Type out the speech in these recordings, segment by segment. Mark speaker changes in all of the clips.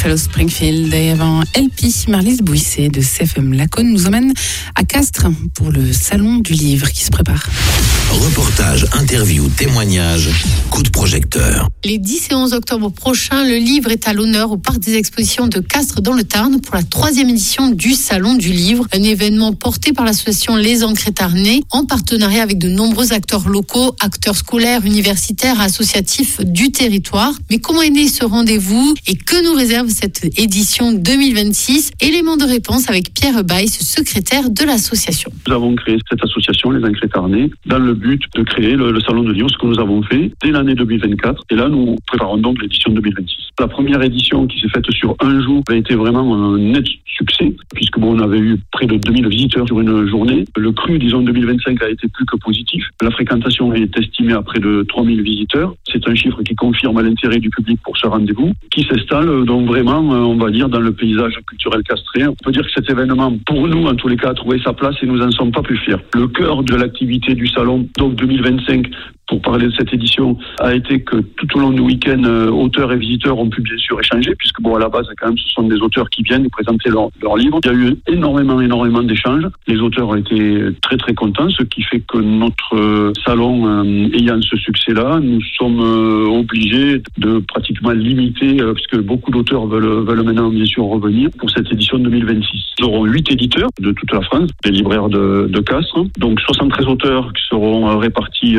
Speaker 1: Buffalo Springfield et avant LP, Marlise Bouisset de CFM Laconne nous emmène à Castres pour le Salon du Livre qui se prépare.
Speaker 2: Reportage, interview, témoignage, coup de projecteur.
Speaker 3: Les 10 et 11 octobre prochains, le livre est à l'honneur au Parc des Expositions de Castres dans le Tarn pour la 3e édition du Salon du Livre, un événement porté par l'association Les Ancrés Tarnais en partenariat avec de nombreux acteurs locaux, acteurs scolaires, universitaires, associatifs du territoire. Mais comment est né ce rendez-vous et que nous réserve cette édition 2026? Élément de réponse avec Pierre Baïs, secrétaire de l'association.
Speaker 4: Nous avons créé cette association, Les Ancrés Tarnais, dans le but de créer le Salon de Livre, ce que nous avons fait dès l'année 2024. Et là, nous préparons donc l'édition 2026. La première édition qui s'est faite sur un jour a été vraiment un net succès, puisque on avait eu près de 2000 visiteurs sur une journée. Le cru, disons, 2025 a été plus que positif. La fréquentation est estimée à près de 3000 visiteurs. C'est un chiffre qui confirme l'intérêt du public pour ce rendez-vous, qui s'installe donc vraiment, on va dire, dans le paysage culturel castrais. On peut dire que cet événement, pour nous, en tous les cas, a trouvé sa place et nous n'en sommes pas plus fiers. Le cœur de l'activité du salon, donc 2025, pour parler de cette édition, a été que tout au long du week-end, auteurs et visiteurs ont pu bien sûr échanger, puisque à la base, quand même, ce sont des auteurs qui viennent présenter leur livre. Il y a eu énormément d'échanges. Les auteurs ont été très très contents, ce qui fait que notre salon, ayant ce succès-là, nous sommes obligés de pratiquement limiter, puisque beaucoup d'auteurs veulent maintenant bien sûr revenir pour cette édition 2026. Nous aurons 8 éditeurs de toute la France, les libraires de Castres, donc 73 auteurs qui seront répartis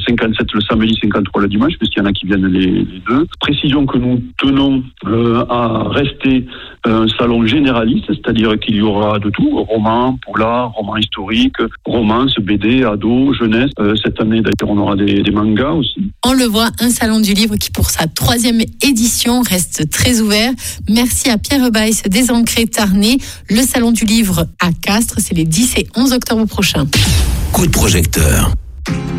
Speaker 4: 57 le samedi, 53 le dimanche, puisqu'il y en a qui viennent les deux. Précision que nous tenons à rester un salon généraliste, c'est-à-dire qu'il y aura de tout, romans, polar, romans historiques, romances, BD, ados, jeunesse. Cette année d'ailleurs on aura des mangas aussi.
Speaker 3: On le voit, un salon du livre qui pour sa 3e édition reste très ouvert. Merci à Pierre Baïs des Ancrés Tarnais. Le salon du livre à Castres, c'est les 10 et 11 octobre prochains.
Speaker 2: Coup de projecteur.